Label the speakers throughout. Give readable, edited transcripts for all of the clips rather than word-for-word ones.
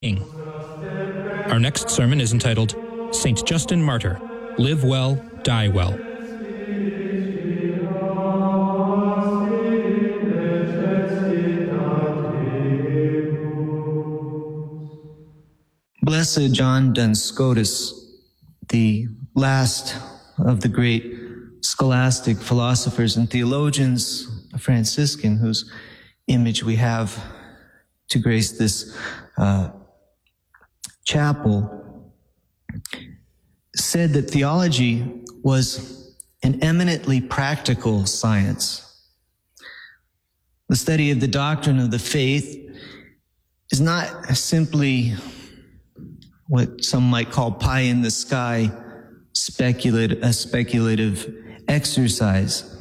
Speaker 1: Our next sermon is entitled, St. Justin Martyr, Live Well, Die Well.
Speaker 2: Blessed John Duns Scotus, the last of the great scholastic philosophers and theologians, a Franciscan whose image we have to grace this chapel, said that theology was an eminently practical science. The study of the doctrine of the faith is not simply what some might call pie in the sky speculative exercise.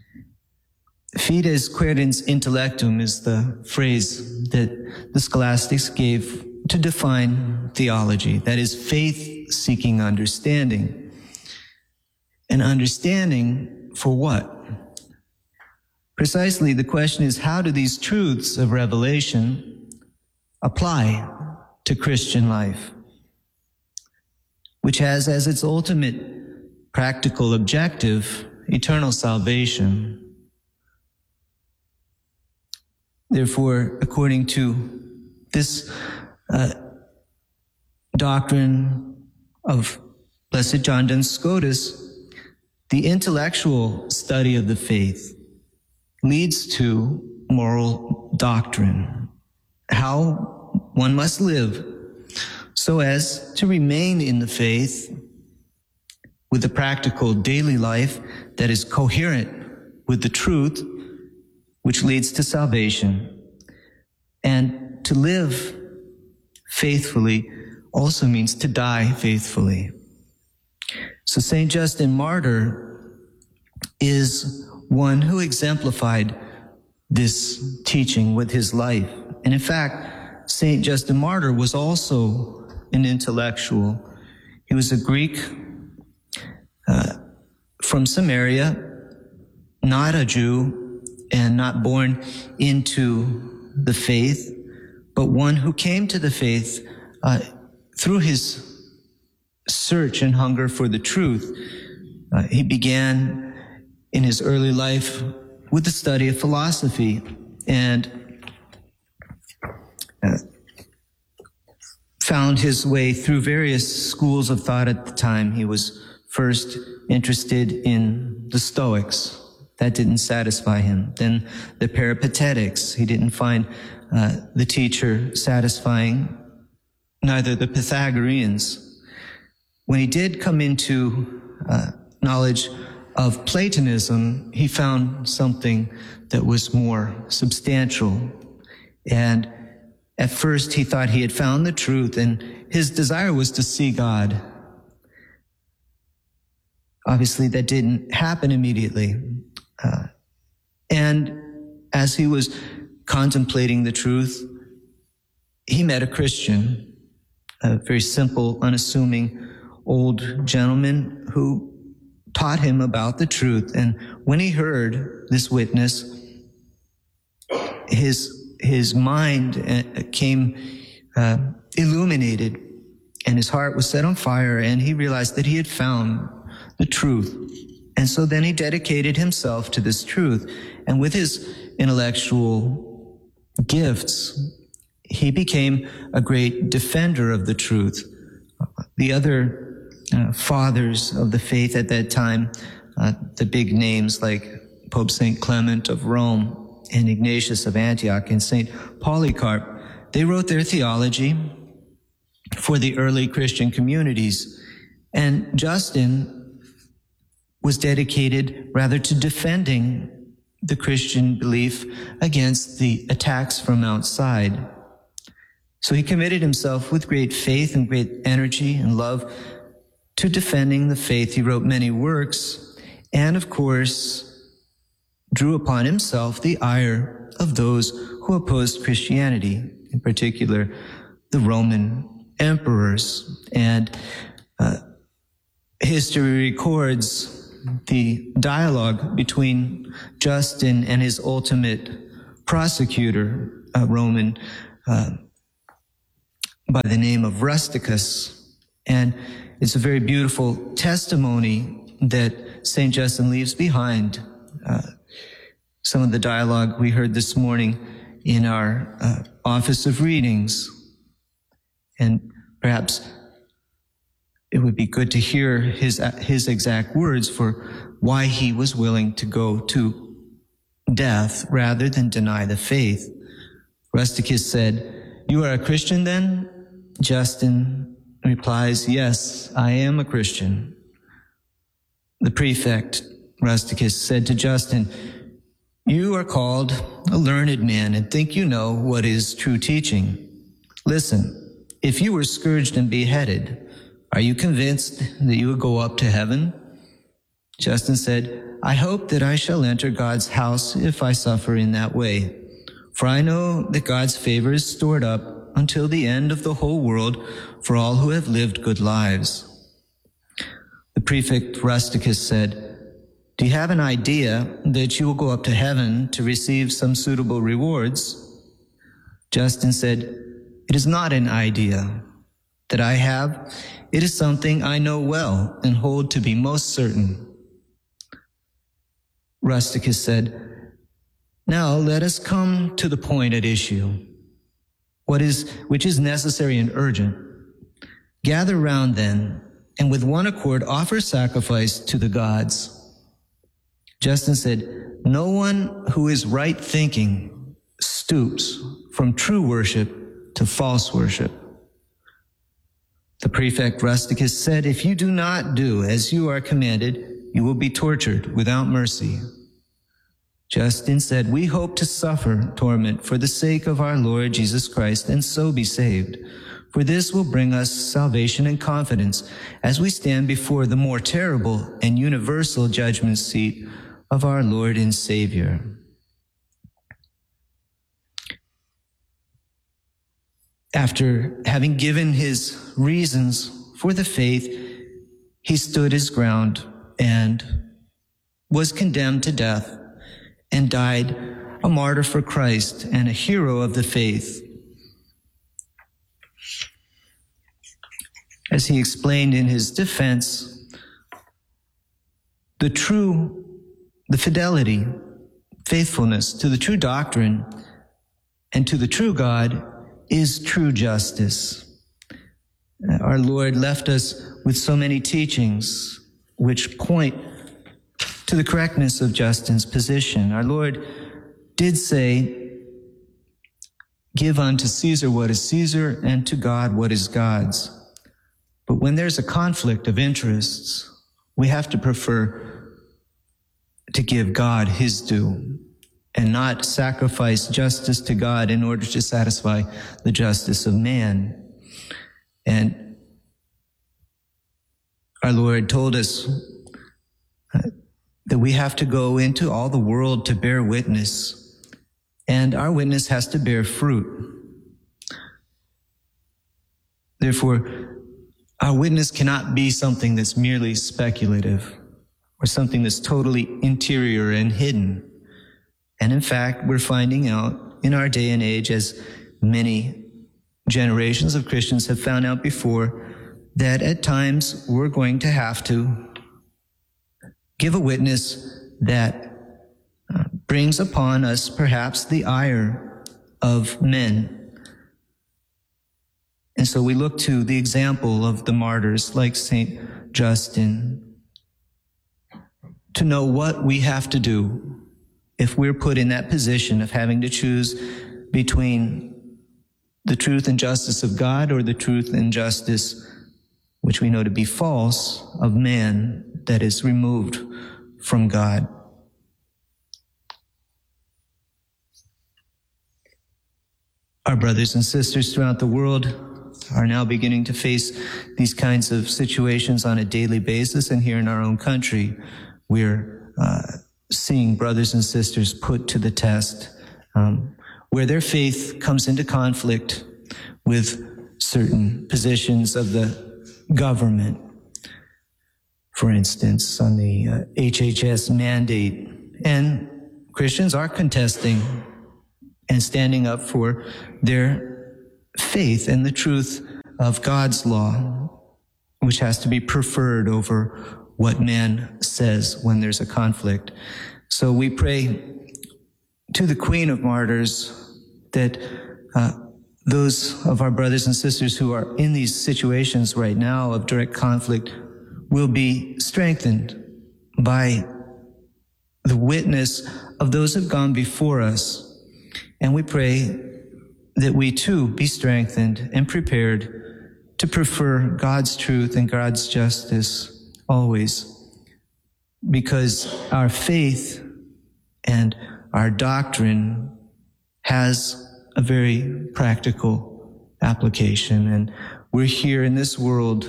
Speaker 2: Fides quaerens intellectum is the phrase that the scholastics gave to define theology. That is, faith seeking understanding. And understanding for what? Precisely, the question is, how do these truths of revelation apply to Christian life, which has as its ultimate practical objective eternal salvation? Therefore, according to this doctrine of Blessed John Duns Scotus, the intellectual study of the faith leads to moral doctrine, how one must live so as to remain in the faith with a practical daily life that is coherent with the truth, which leads to salvation. And to live faithfully also means to die faithfully. So St. Justin Martyr is one who exemplified this teaching with his life. And in fact, St. Justin Martyr was also an intellectual. He was a Greek from Samaria, not a Jew, and not born into the faith, but one who came to the faith through his search and hunger for the truth. He began in his early life with the study of philosophy and found his way through various schools of thought at the time. He was first interested in the Stoics. That didn't satisfy him. Then the Peripatetics. He didn't find the teacher satisfying, neither the Pythagoreans. When he did come into knowledge of Platonism, he found something that was more substantial. And at first he thought he had found the truth, and his desire was to see God. Obviously, that didn't happen immediately. And as he was contemplating the truth, he met a Christian, a very simple, unassuming old gentleman who taught him about the truth. And when he heard this witness, his mind came illuminated, and his heart was set on fire, and he realized that he had found the truth. And so then he dedicated himself to this truth. And with his intellectual gifts, he became a great defender of the truth. The other fathers of the faith at that time, the big names like Pope St. Clement of Rome and Ignatius of Antioch and St. Polycarp, they wrote their theology for the early Christian communities. And Justin was dedicated rather to defending the Christian belief against the attacks from outside. So he committed himself with great faith and great energy and love to defending the faith. He wrote many works and, of course, drew upon himself the ire of those who opposed Christianity, in particular the Roman emperors. And history records the dialogue between Justin and his ultimate prosecutor, a Roman by the name of Rusticus. And it's a very beautiful testimony that St. Justin leaves behind. Some of the dialogue we heard this morning in our office of readings. And perhaps it would be good to hear his exact words for why he was willing to go to death rather than deny the faith. Rusticus said, "You are a Christian then?" Justin replies, "Yes, I am a Christian." The prefect, Rusticus, said to Justin, "You are called a learned man and think you know what is true teaching. Listen, if you were scourged and beheaded, are you convinced that you would go up to heaven?" Justin said, "I hope that I shall enter God's house if I suffer in that way. For I know that God's favor is stored up until the end of the whole world for all who have lived good lives." The prefect Rusticus said, "Do you have an idea that you will go up to heaven to receive some suitable rewards?" Justin said, "It is not an idea that I have. It is something I know well and hold to be most certain." Rusticus said, "Now let us come to the point at issue, which is necessary and urgent. Gather round then, and with one accord offer sacrifice to the gods." Justin said, "No one who is right thinking stoops from true worship to false worship." The prefect Rusticus said, "If you do not do as you are commanded, you will be tortured without mercy." Justin said, "We hope to suffer torment for the sake of our Lord Jesus Christ and so be saved. For this will bring us salvation and confidence as we stand before the more terrible and universal judgment seat of our Lord and Savior." After having given his reasons for the faith, he stood his ground and was condemned to death and died a martyr for Christ and a hero of the faith. As he explained in his defense, the fidelity, faithfulness to the true doctrine and to the true God is true justice. Our Lord left us with so many teachings which point to the correctness of Justin's position. Our Lord did say, "Give unto Caesar what is Caesar, and to God what is God's." But when there's a conflict of interests, we have to prefer to give God his due and not sacrifice justice to God in order to satisfy the justice of man. And our Lord told us that we have to go into all the world to bear witness, and our witness has to bear fruit. Therefore, our witness cannot be something that's merely speculative or something that's totally interior and hidden. And in fact, we're finding out in our day and age, as many generations of Christians have found out before, that at times we're going to have to give a witness that brings upon us perhaps the ire of men. And so we look to the example of the martyrs like St. Justin to know what we have to do if we're put in that position of having to choose between the truth and justice of God or the truth and justice, which we know to be false, of man that is removed from God. Our brothers and sisters throughout the world are now beginning to face these kinds of situations on a daily basis, and here in our own country, we're seeing brothers and sisters put to the test, where their faith comes into conflict with certain positions of the government. For instance, on the HHS mandate, and Christians are contesting and standing up for their faith and the truth of God's law, which has to be preferred over what man says when there's a conflict. So we pray to the Queen of Martyrs that those of our brothers and sisters who are in these situations right now of direct conflict will be strengthened by the witness of those who have gone before us. And we pray that we too be strengthened and prepared to prefer God's truth and God's justice always, because our faith and our doctrine has a very practical application. And we're here in this world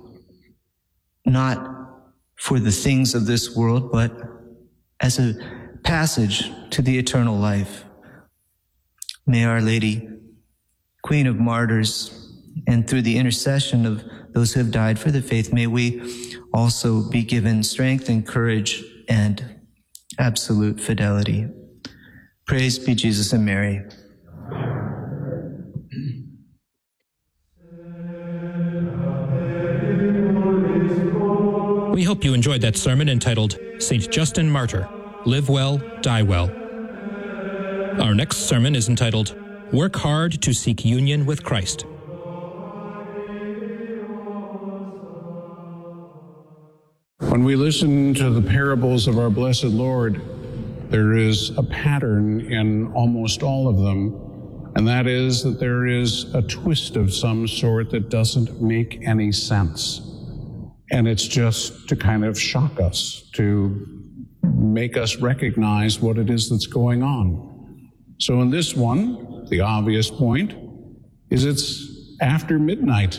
Speaker 2: not for the things of this world, but as a passage to the eternal life. May Our Lady, Queen of Martyrs, and through the intercession of those who have died for the faith, may we also be given strength and courage and absolute fidelity. Praise be Jesus and Mary.
Speaker 1: We hope you enjoyed that sermon entitled St. Justin Martyr, Live Well, Die Well. Our next sermon is entitled Work Hard to Seek Union with Christ.
Speaker 3: When we listen to the parables of our blessed Lord, there is a pattern in almost all of them, and that is that there is a twist of some sort that doesn't make any sense. And it's just to kind of shock us, to make us recognize what it is that's going on. So in this one, the obvious point is it's after midnight.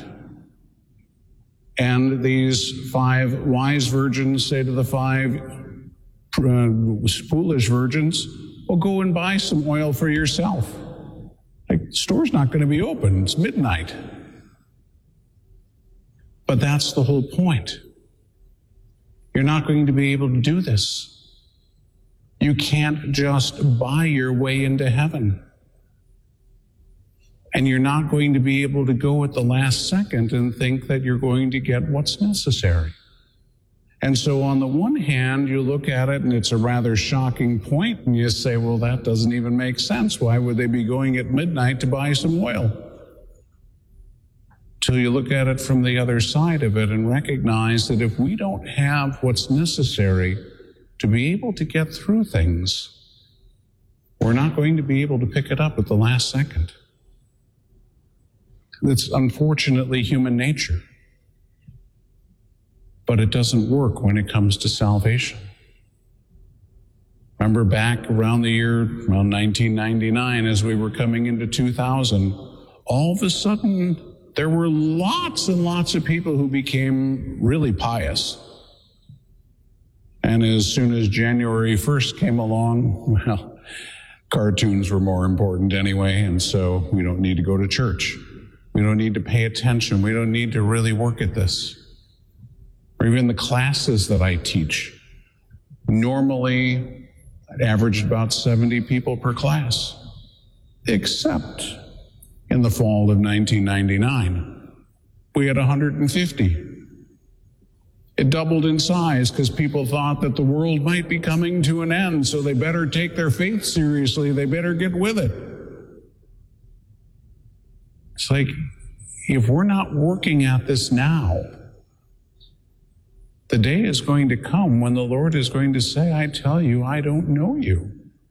Speaker 3: And these 5 wise virgins say to the 5 foolish virgins, well, go and buy some oil for yourself. Like, the store's not going to be open. It's midnight. But that's the whole point. You're not going to be able to do this. You can't just buy your way into heaven. And you're not going to be able to go at the last second and think that you're going to get what's necessary. And so on the one hand, you look at it and it's a rather shocking point, and you say, well, that doesn't even make sense. Why would they be going at midnight to buy some oil? Till you look at it from the other side of it and recognize that if we don't have what's necessary to be able to get through things, we're not going to be able to pick it up at the last second. It's unfortunately human nature. But it doesn't work when it comes to salvation. Remember back around the year 1999, as we were coming into 2000, all of a sudden there were lots and lots of people who became really pious. And as soon as January 1st came along, well, cartoons were more important anyway, and so we don't need to go to church. We don't need to pay attention. We don't need to really work at this. Or even the classes that I teach. Normally, I'd averaged about 70 people per class, except in the fall of 1999. We had 150. It doubled in size because people thought that the world might be coming to an end, so they better take their faith seriously. They better get with it. It's like, if we're not working at this now, the day is going to come when the Lord is going to say, I tell you, I don't know you.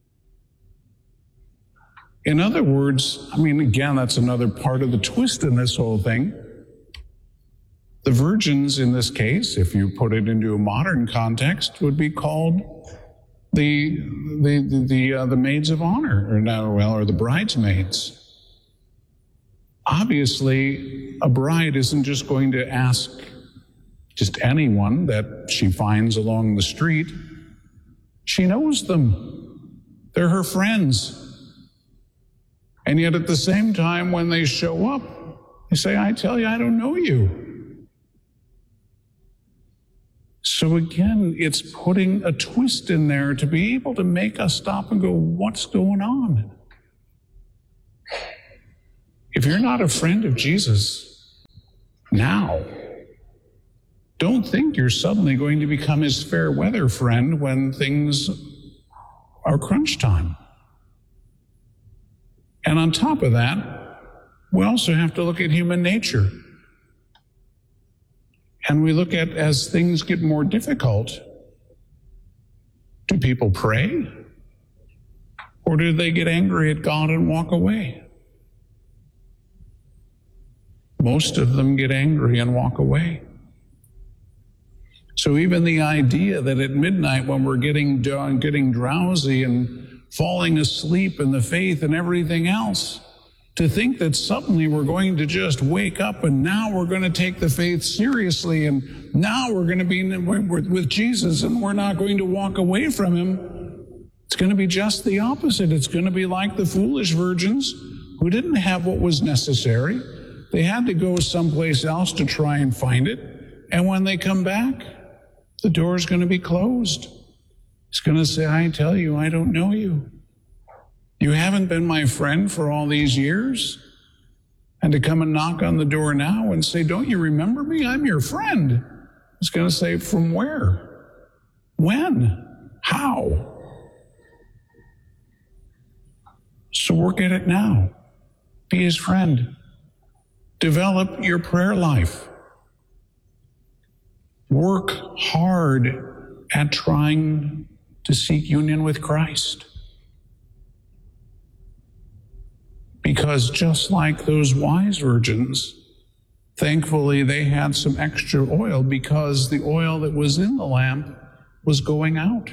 Speaker 3: In other words, I mean, again, that's another part of the twist in this whole thing. The virgins in this case, if you put it into a modern context, would be called the maids of honor, or the bridesmaids. Obviously, a bride isn't just going to ask just anyone that she finds along the street. She knows them. They're her friends. And yet at the same time, when they show up, they say, I tell you, I don't know you. So again, it's putting a twist in there to be able to make us stop and go, what's going on? If you're not a friend of Jesus now, don't think you're suddenly going to become his fair weather friend when things are crunch time. And on top of that, we also have to look at human nature. And we look at, as things get more difficult, do people pray? Or do they get angry at God and walk away? Most of them get angry and walk away. So even the idea that at midnight when we're getting drowsy and falling asleep in the faith and everything else, to think that suddenly we're going to just wake up and now we're going to take the faith seriously and now we're going to be with Jesus and we're not going to walk away from him, it's going to be just the opposite. It's going to be like the foolish virgins who didn't have what was necessary. They had to go someplace else to try and find it. And when they come back, the door is going to be closed. It's going to say, I tell you, I don't know you. You haven't been my friend for all these years. And to come and knock on the door now and say, don't you remember me? I'm your friend. It's going to say, from where? When? How? So work at it now. Be his friend. Develop your prayer life. Work hard at trying to seek union with Christ. Because just like those wise virgins, thankfully they had some extra oil because the oil that was in the lamp was going out.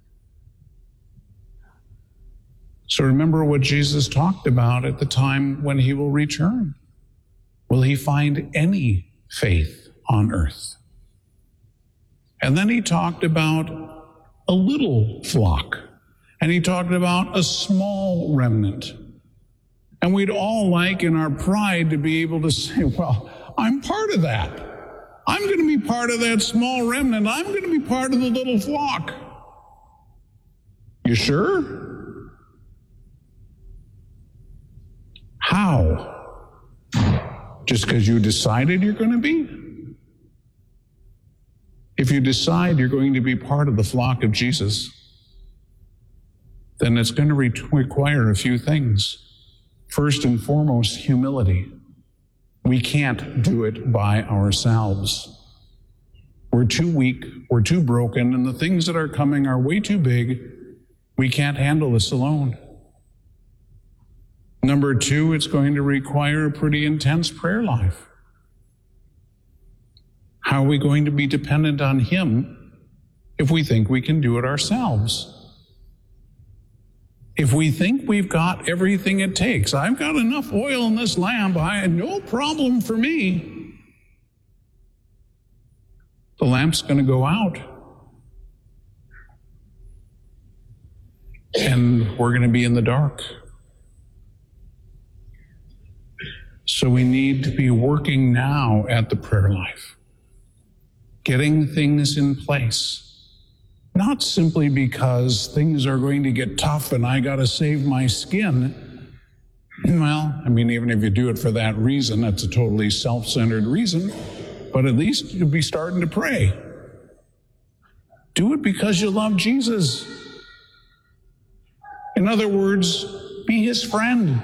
Speaker 3: So remember what Jesus talked about at the time when he will return. Will he find any faith on earth? And then he talked about a little flock, and he talked about a small remnant. And we'd all like in our pride to be able to say, well, I'm part of that. I'm going to be part of that small remnant. I'm going to be part of the little flock. You sure? How? Just because you decided you're going to be? If you decide you're going to be part of the flock of Jesus, then it's going to require a few things. First and foremost, humility. We can't do it by ourselves. We're too weak, we're too broken, and the things that are coming are way too big. We can't handle this alone. Number two, it's going to require a pretty intense prayer life. How are we going to be dependent on him if we think we can do it ourselves? If we think we've got everything it takes, I've got enough oil in this lamp, no problem for me. The lamp's going to go out. And we're going to be in the dark. So we need to be working now at the prayer life. Getting things in place. Not simply because things are going to get tough and I got to save my skin. Well, I mean, even if you do it for that reason, that's a totally self-centered reason. But at least you'll be starting to pray. Do it because you love Jesus. In other words, be his friend.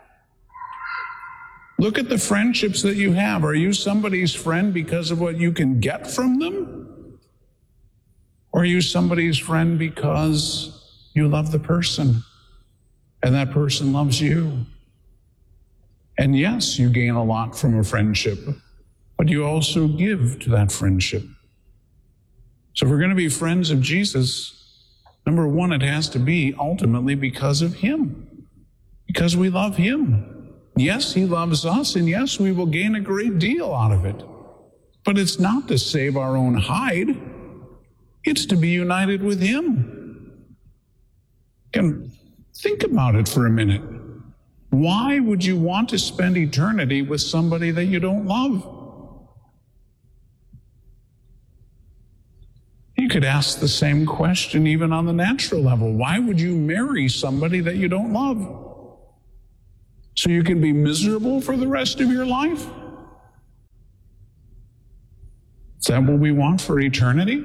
Speaker 3: Look at the friendships that you have. Are you somebody's friend because of what you can get from them? Or are you somebody's friend because you love the person and that person loves you? And yes, you gain a lot from a friendship, but you also give to that friendship. So if we're going to be friends of Jesus, number one, it has to be ultimately because of him, because we love him. Yes, he loves us, and yes, we will gain a great deal out of it. But it's not to save our own hide. It's to be united with him. And think about it for a minute. Why would you want to spend eternity with somebody that you don't love? You could ask the same question even on the natural level. Why would you marry somebody that you don't love? So you can be miserable for the rest of your life? Is that what we want for eternity?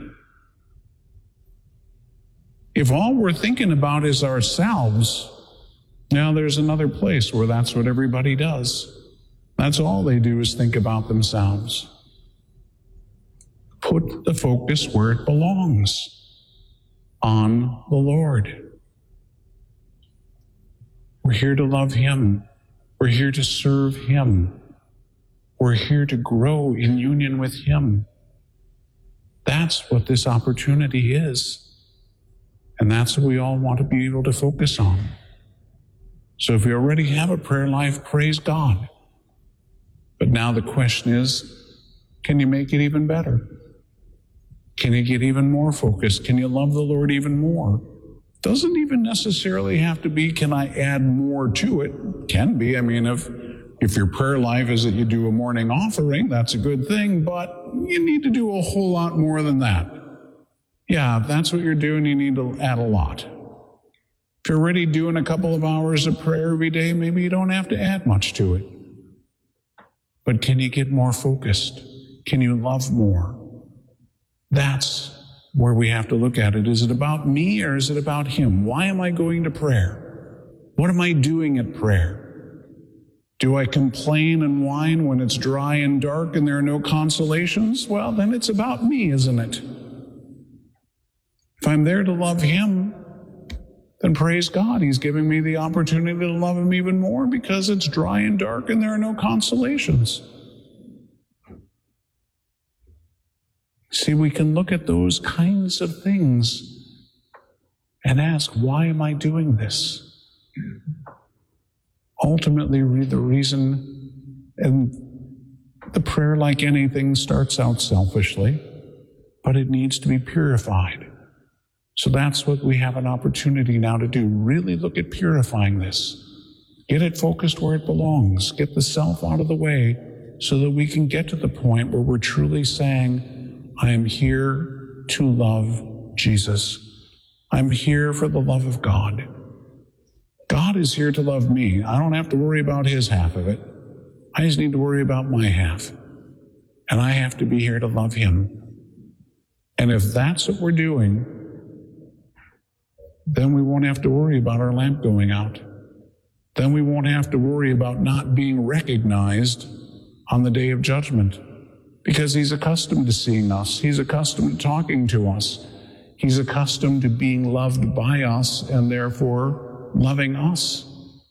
Speaker 3: If all we're thinking about is ourselves, now there's another place where that's what everybody does. That's all they do is think about themselves. Put the focus where it belongs, on the Lord. We're here to love Him. We're here to serve Him. We're here to grow in union with Him. That's what this opportunity is. And that's what we all want to be able to focus on. So if you already have a prayer life, praise God. But now the question is, can you make it even better? Can you get even more focused? Can you love the Lord even more? Doesn't even necessarily have to be, can I add more to it? Can be. I mean, if your prayer life is that you do a morning offering, that's a good thing, but you need to do a whole lot more than that. Yeah, if that's what you're doing, you need to add a lot. If you're already doing a couple of hours of prayer every day, maybe you don't have to add much to it. But can you get more focused? Can you love more? That's where we have to look at it. Is it about me or is it about Him? Why am I going to prayer? What am I doing at prayer? Do I complain and whine when it's dry and dark and there are no consolations? Well, then it's about me, isn't it? If I'm there to love Him, then praise God. He's giving me the opportunity to love Him even more because it's dry and dark and there are no consolations. See, we can look at those kinds of things and ask, why am I doing this? Ultimately, the reason, and the prayer, like anything, starts out selfishly, but it needs to be purified. So that's what we have an opportunity now to do. Really look at purifying this. Get it focused where it belongs. Get the self out of the way so that we can get to the point where we're truly saying, I am here to love Jesus. I'm here for the love of God. God is here to love me. I don't have to worry about His half of it. I just need to worry about my half. And I have to be here to love Him. And if that's what we're doing, then we won't have to worry about our lamp going out. Then we won't have to worry about not being recognized on the day of judgment, because He's accustomed to seeing us. He's accustomed to talking to us. He's accustomed to being loved by us and therefore loving us.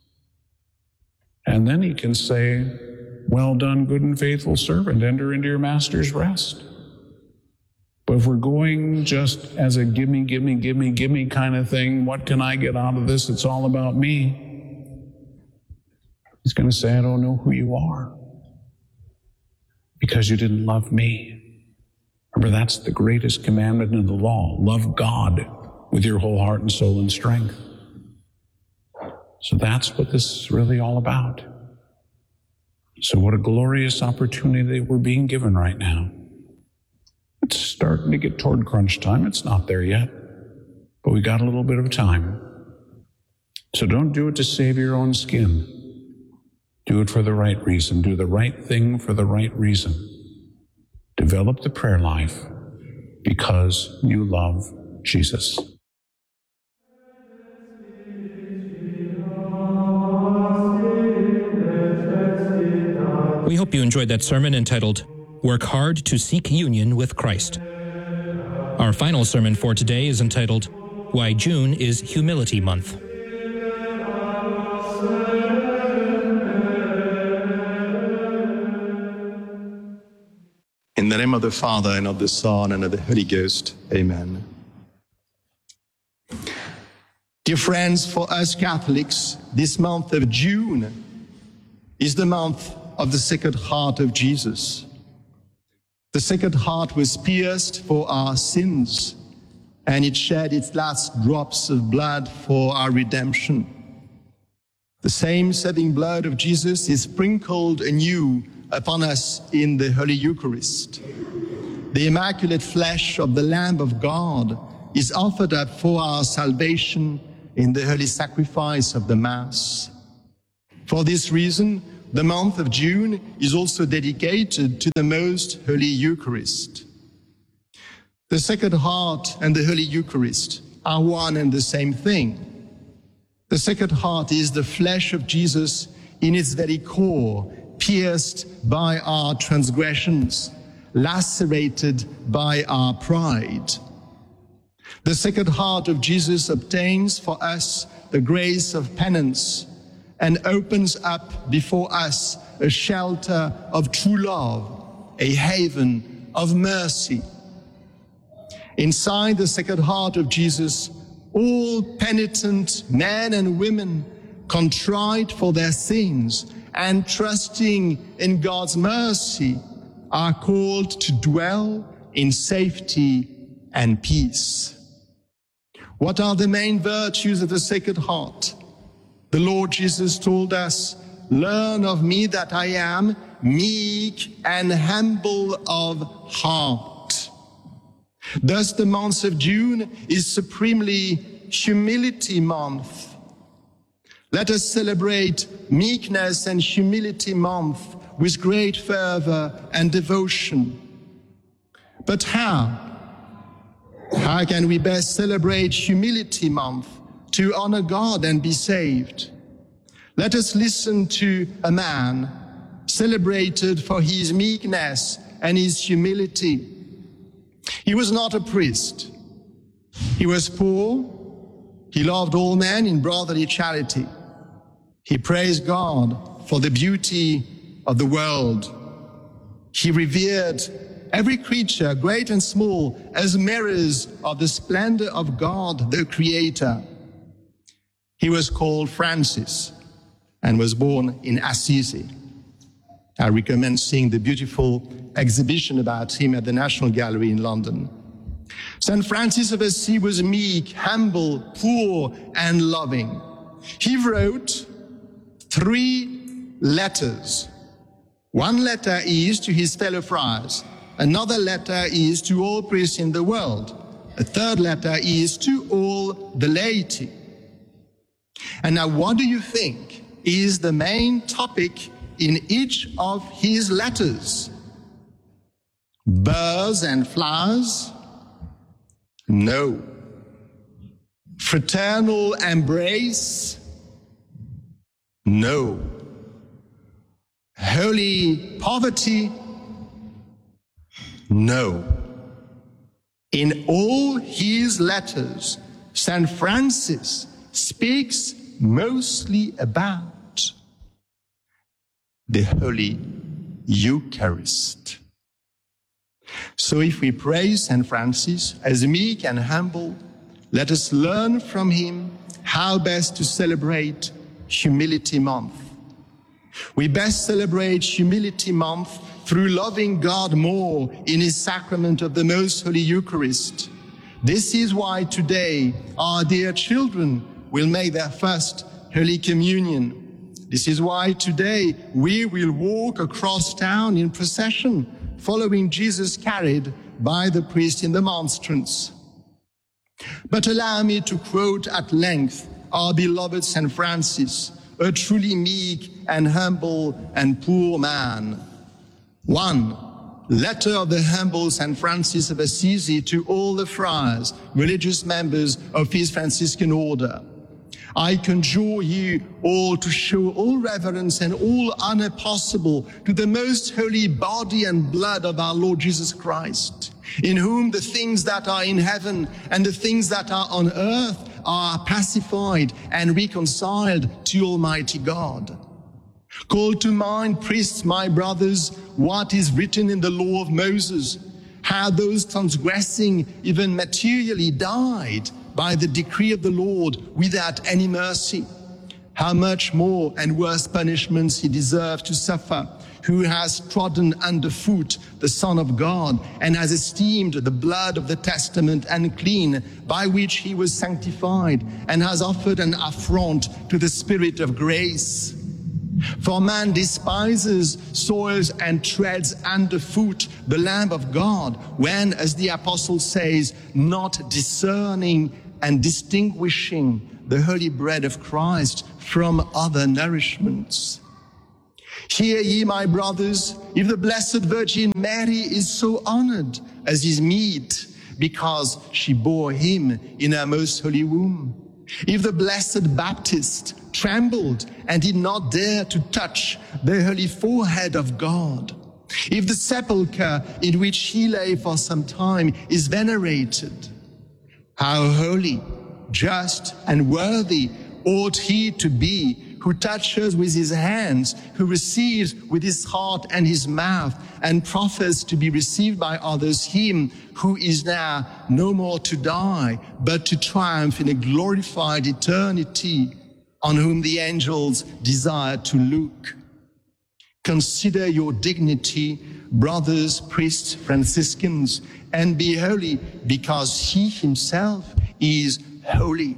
Speaker 3: And then He can say, well done, good and faithful servant, enter into your master's rest. But if we're going just as a gimme, gimme, gimme, gimme kind of thing, what can I get out of this? It's all about me. He's going to say, I don't know who you are because you didn't love me. Remember, that's the greatest commandment in the law. Love God with your whole heart and soul and strength. So that's what this is really all about. So what a glorious opportunity we're being given right now. It's starting to get toward crunch time. It's not there yet, but we got a little bit of time. So don't do it to save your own skin. Do it for the right reason. Do the right thing for the right reason. Develop the prayer life because you love Jesus.
Speaker 1: We hope you enjoyed that sermon entitled, Work Hard to Seek Union with Christ. Our final sermon for today is entitled, Why June is Humility Month.
Speaker 4: In the name of the Father, and of the Son, and of the Holy Ghost. Amen. Dear friends, for us Catholics, this month of June is the month of the Sacred Heart of Jesus. The Sacred Heart was pierced for our sins, and it shed its last drops of blood for our redemption. The same saving blood of Jesus is sprinkled anew upon us in the Holy Eucharist. The immaculate flesh of the Lamb of God is offered up for our salvation in the holy sacrifice of the Mass. For this reason, the month of June is also dedicated to the Most Holy Eucharist. The Sacred Heart and the Holy Eucharist are one and the same thing. The Sacred Heart is the flesh of Jesus in its very core, pierced by our transgressions, lacerated by our pride. The Sacred Heart of Jesus obtains for us the grace of penance and opens up before us a shelter of true love, a haven of mercy. Inside the Sacred Heart of Jesus, all penitent men and women, contrite for their sins and trusting in God's mercy, are called to dwell in safety and peace. What are the main virtues of the Sacred Heart? The Lord Jesus told us, "Learn of me that I am meek and humble of heart." Thus, the month of June is supremely humility month. Let us celebrate Meekness and Humility Month with great fervor and devotion. But how? How can we best celebrate Humility Month to honor God and be saved? Let us listen to a man celebrated for his meekness and his humility. He was not a priest. He was poor. He loved all men in brotherly charity. He praised God for the beauty of the world. He revered every creature, great and small, as mirrors of the splendor of God, the Creator. He was called Francis and was born in Assisi. I recommend seeing the beautiful exhibition about him at the National Gallery in London. St. Francis of Assisi was meek, humble, poor, and loving. He wrote 3 letters. One letter is to his fellow friars. Another letter is to all priests in the world. A third letter is to all the laity. And now, what do you think is the main topic in each of his letters? Birds and flowers? No. Fraternal embrace? No. Holy poverty? No. In all his letters, St. Francis speaks mostly about the Holy Eucharist. So if we praise St. Francis as meek and humble, let us learn from him how best to celebrate Humility Month. We best celebrate Humility Month through loving God more in his sacrament of the Most Holy Eucharist. This is why today our dear children will make their first Holy Communion. This is why today we will walk across town in procession, following Jesus carried by the priest in the monstrance. But allow me to quote at length our beloved St. Francis, a truly meek and humble and poor man. 1. Letter of the humble St. Francis of Assisi to all the friars, religious members of his Franciscan order. I conjure you all to show all reverence and all honor possible to the most holy body and blood of our Lord Jesus Christ, in whom the things that are in heaven and the things that are on earth are pacified and reconciled to Almighty God. Call to mind, priests, my brothers, what is written in the law of Moses, how those transgressing even materially died by the decree of the Lord without any mercy. How much more and worse punishments he deserves to suffer, who has trodden underfoot the Son of God and has esteemed the blood of the testament unclean, by which he was sanctified, and has offered an affront to the Spirit of grace. For man despises, soils, and treads underfoot the Lamb of God, when, as the Apostle says, not discerning and distinguishing the holy bread of Christ from other nourishments. Hear ye, my brothers, if the Blessed Virgin Mary is so honored as is meet, because she bore him in her most holy womb. If the Blessed Baptist trembled and did not dare to touch the holy forehead of God, if the sepulchre in which he lay for some time is venerated, how holy, just, and worthy ought he to be who touches with his hands, who receives with his heart and his mouth, and proffers to be received by others him who is now no more to die, but to triumph in a glorified eternity, on whom the angels desire to look. Consider your dignity, brothers, priests, Franciscans, and be holy, because he himself is holy.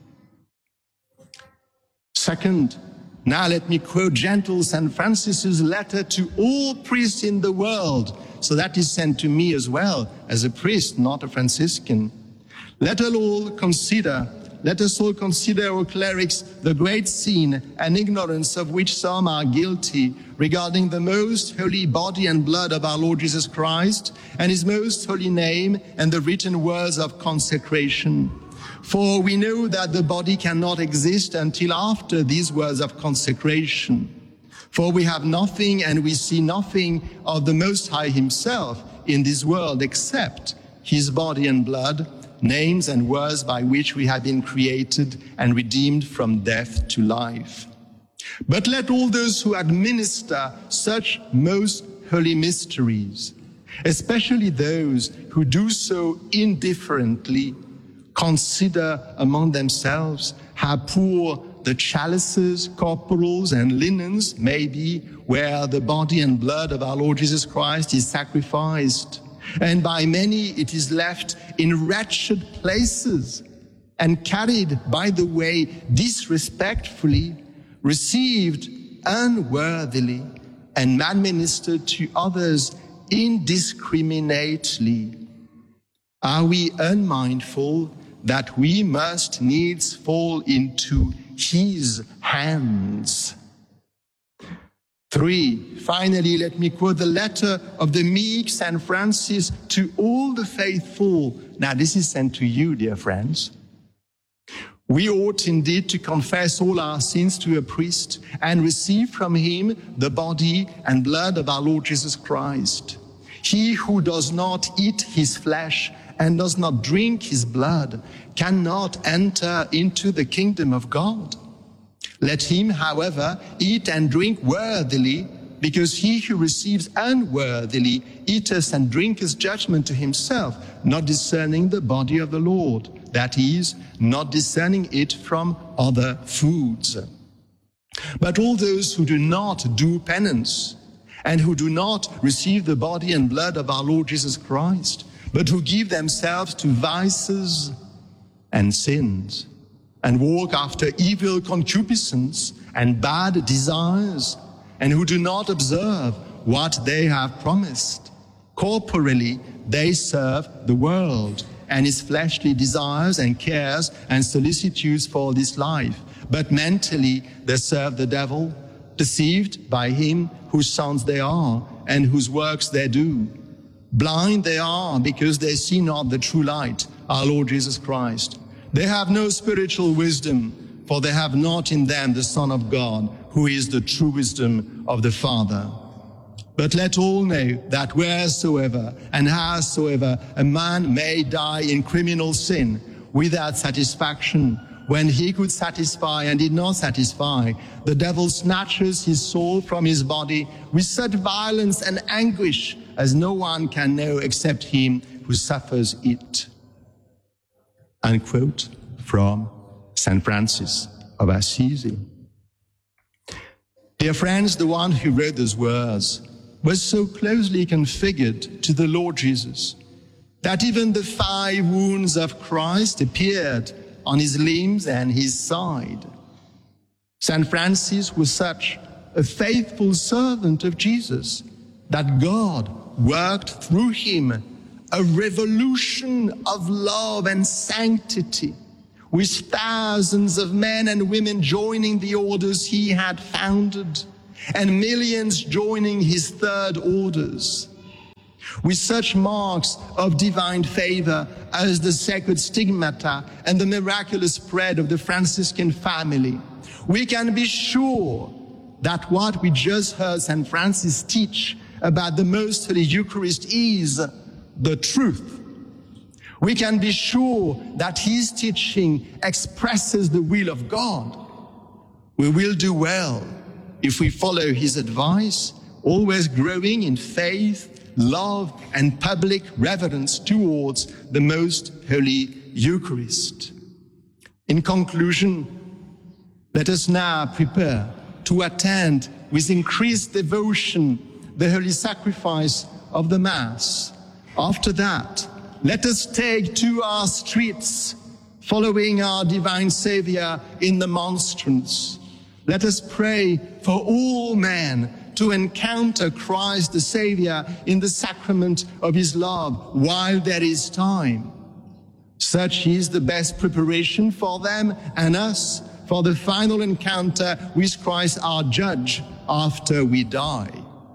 Speaker 4: Second, now let me quote gentle St. Francis's letter to all priests in the world. So that is sent to me as well, as a priest, not a Franciscan. Let us all consider, O clerics, the great sin and ignorance of which some are guilty regarding the most holy body and blood of our Lord Jesus Christ and his most holy name and the written words of consecration. For we know that the body cannot exist until after these words of consecration. For we have nothing and we see nothing of the Most High himself in this world except his body and blood, names and words by which we have been created and redeemed from death to life. But let all those who administer such most holy mysteries, especially those who do so indifferently, consider among themselves how poor the chalices, corporals, and linens may be where the body and blood of our Lord Jesus Christ is sacrificed. And by many it is left in wretched places and carried by the way disrespectfully, received unworthily, and administered to others indiscriminately. Are we unmindful that we must needs fall into his hands? 3, finally, let me quote the letter of the meek St. Francis to all the faithful. Now, this is sent to you, dear friends. We ought indeed to confess all our sins to a priest and receive from him the body and blood of our Lord Jesus Christ. He who does not eat his flesh and does not drink his blood cannot enter into the kingdom of God. Let him, however, eat and drink worthily, because he who receives unworthily eateth and drinketh judgment to himself, not discerning the body of the Lord, that is, not discerning it from other foods. But all those who do not do penance, and who do not receive the body and blood of our Lord Jesus Christ, but who give themselves to vices and sins, and walk after evil concupiscence and bad desires, and who do not observe what they have promised. Corporally, they serve the world and its fleshly desires and cares and solicitudes for this life, but mentally they serve the devil, deceived by him whose sons they are and whose works they do. Blind they are because they see not the true light, our Lord Jesus Christ. They have no spiritual wisdom, for they have not in them the Son of God, who is the true wisdom of the Father. But let all know that wheresoever and howsoever a man may die in criminal sin without satisfaction, when he could satisfy and did not satisfy, the devil snatches his soul from his body with such violence and anguish as no one can know except him who suffers it. Unquote from St. Francis of Assisi. Dear friends, the one who wrote those words was so closely configured to the Lord Jesus that even the 5 wounds of Christ appeared on his limbs and his side. St. Francis was such a faithful servant of Jesus that God worked through him a revolution of love and sanctity, with thousands of men and women joining the orders he had founded, and millions joining his third orders. With such marks of divine favor as the sacred stigmata and the miraculous spread of the Franciscan family, we can be sure that what we just heard St. Francis teach about the Most Holy Eucharist is the truth. We can be sure that his teaching expresses the will of God. We will do well if we follow his advice, always growing in faith, love, and public reverence towards the Most Holy Eucharist. In conclusion, let us now prepare to attend with increased devotion the holy sacrifice of the Mass. After that, let us take to our streets, following our divine Savior in the monstrance. Let us pray for all men to encounter Christ the Savior in the sacrament of his love while there is time. Such is the best preparation for them and us for the final encounter with Christ our Judge after we die.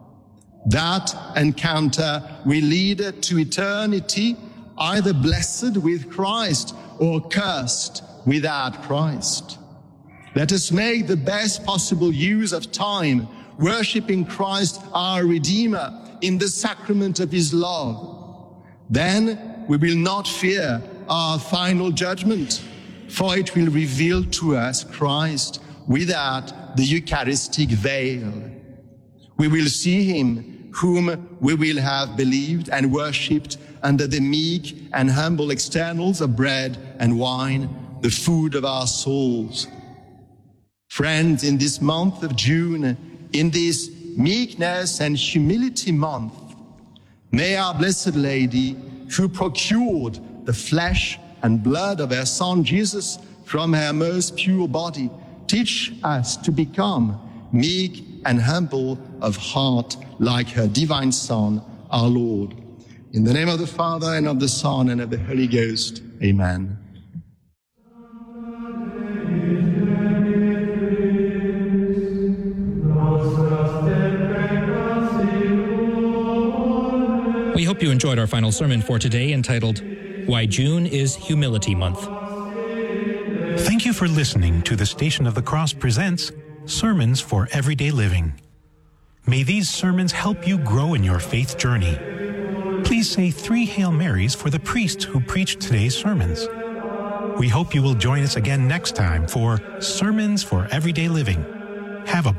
Speaker 4: That encounter will lead to eternity, either blessed with Christ or cursed without Christ. Let us make the best possible use of time, worshiping Christ our Redeemer in the sacrament of his love. Then we will not fear our final judgment, for it will reveal to us Christ without the Eucharistic veil. We will see him whom we will have believed and worshipped under the meek and humble externals of bread and wine, the food of our souls. Friends, in this month of June, in this meekness and humility month, may our Blessed Lady, who procured the flesh and blood of her Son Jesus from her most pure body, teach us to become meek and humble of heart like her divine Son, our Lord. In the name of the Father, and of the Son, and of the Holy Ghost. Amen.
Speaker 1: We hope you enjoyed our final sermon for today, entitled, Why June is Humility Month.
Speaker 5: Thank you for listening to the Station of the Cross presents Sermons for Everyday Living. May these sermons help you grow in your faith journey. Please say 3 Hail Marys for the priest who preached today's sermons. We hope you will join us again next time for Sermons for Everyday Living. Have a